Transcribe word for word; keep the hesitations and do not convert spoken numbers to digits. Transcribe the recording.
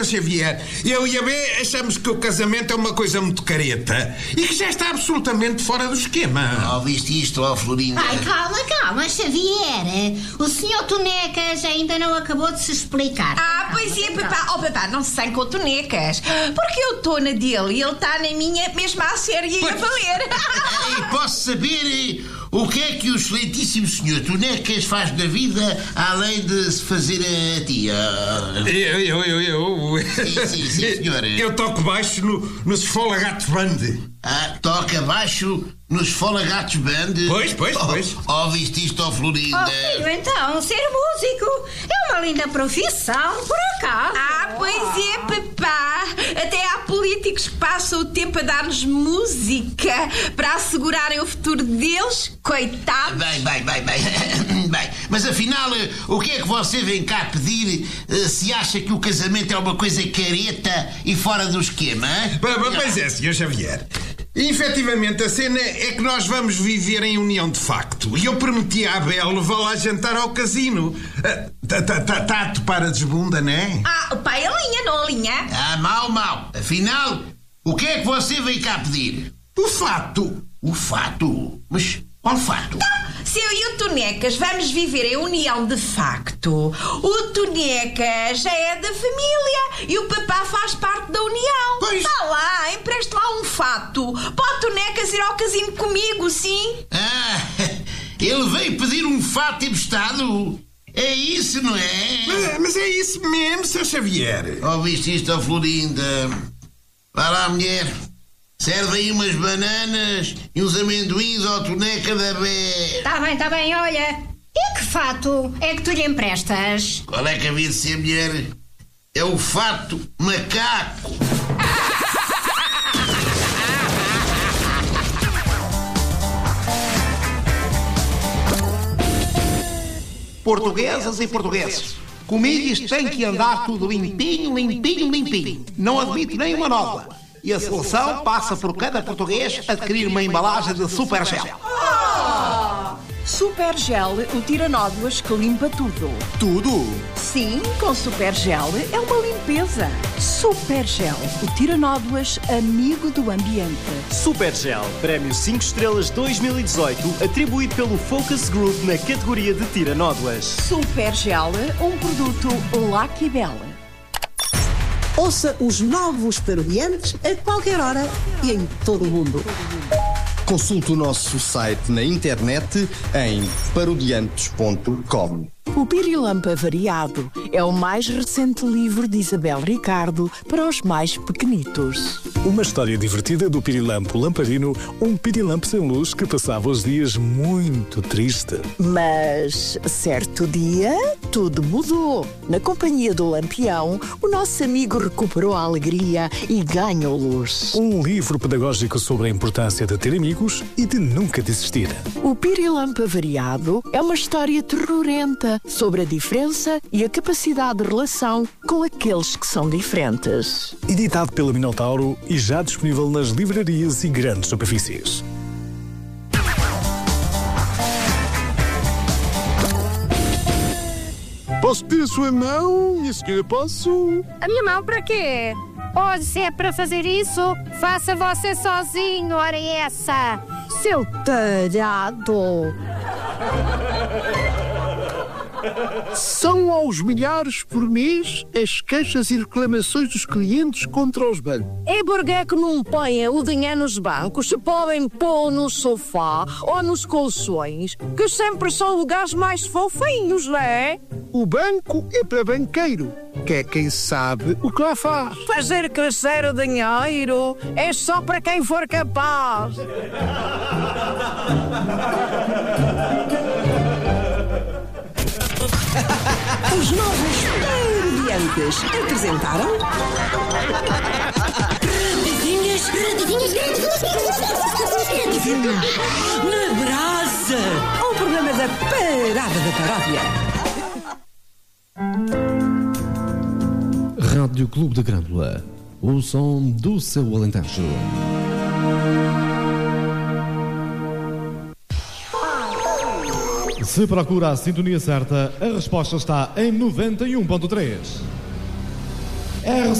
Xavier, eu e a B achamos que o casamento é uma coisa muito careta e que já está absolutamente fora do esquema. Ouviste isto, ó Florinda? Ai, calma, calma, Xavier. O senhor Tonecas ainda não acabou de se explicar. Ah, pois é, papá. Oh, papá, não se sem com Tonecas. Porque eu estou na dele e ele está na minha, mesmo à série e a valer. E posso saber o que é que o excelentíssimo senhor Tonecas faz da vida além de se fazer a tia? Eu, eu, eu, eu... Sim, sim, sim, senhora. Eu toco baixo no, no Esfolagatos Band. Ah, toca baixo nos Folagatos Band? Pois, pois, pois. Oh, ouviste isto, ó Florinda? Oh, filho, então, ser músico é uma linda profissão, por acaso. Ah, pois é, papá. Até há políticos que passam o tempo a dar-nos música para assegurarem o futuro deles. Coitados. Bem, bem, bem, bem. Bem, mas afinal, o que é que você vem cá pedir se acha que o casamento é uma coisa careta e fora do esquema? Hein? Pois é, senhor Xavier. Efetivamente, a cena é que nós vamos viver em união de facto. E eu prometi à Bel levá-la a jantar ao casino. Está a topar a desbunda, não é? Ah, o pai alinha, não alinha? Ah, mal, mal. Afinal, o que é que você vem cá pedir? O fato. O fato? Mas qual fato? Então, se eu e o Tonecas vamos viver em união de facto, o Tonecas já é da família e o papá faz parte da união. Pois. Vá lá, empreste lá um fato para o Tonecas ir ao casino comigo, sim? Ah, ele veio pedir um fato emprestado? É isso, não é? Mas, mas é isso mesmo, senhor Xavier. Ouviste isto, ó Florinda? Vá lá, mulher. Serve aí umas bananas e uns amendoins ao Toneca da Bé. Está bem, está bem, olha. E que fato é que tu lhe emprestas? Qual é que havia de ser, mulher? É o fato macaco. Portuguesas e portugueses, comigo isto tem que andar tudo limpinho, limpinho, limpinho. Não admito nenhuma nova. E a solução passa por cada português adquirir uma embalagem de Super Gel. Oh! Super Gel, o tira-nódoas que limpa tudo. Tudo? Sim, com Super Gel é uma limpeza. Super Gel, o tira-nódoas amigo do ambiente. Super Gel, prémio cinco estrelas dois mil e dezoito, atribuído pelo Focus Group na categoria de tira-nódoas. Super Gel, um produto Lucky Bell. Ouça os novos Parodiantes a qualquer hora e em todo o mundo. Consulte o nosso site na internet em parodiantes ponto com. O Pirilampo Variado é o mais recente livro de Isabel Ricardo para os mais pequenitos. Uma história divertida do Pirilampo Lamparino, um pirilampo sem luz que passava os dias muito triste. Mas, certo dia, tudo mudou. Na companhia do Lampião, o nosso amigo recuperou a alegria e ganhou luz. Um livro pedagógico sobre a importância de ter amigos e de nunca desistir. O Pirilampo Variado é uma história terrorenta sobre a diferença e a capacidade de relação com aqueles que são diferentes. Editado pela Minotauro e já disponível nas livrarias e grandes superfícies. Posso pedir a sua mão, minha senhora? Posso? A minha mão para quê? Ou se é para fazer isso, faça você sozinho, ora essa. Seu tarado. São aos milhares por mês as queixas e reclamações dos clientes contra os bancos. É porque que não põem o dinheiro nos bancos, se podem pôr no sofá ou nos colchões, que sempre são lugares mais fofinhos, não é? O banco é para banqueiro, que é quem sabe o que lá faz. Fazer crescer o dinheiro é só para quem for capaz. Os novos Parodiantes apresentaram... Radinhas, radinhas, radinhas, na brasa. Um programa da Parada da Paródia. Rádio Clube da Grândola, o som do seu Alentejo. Se procura a sintonia certa, a resposta está em noventa e um ponto três. R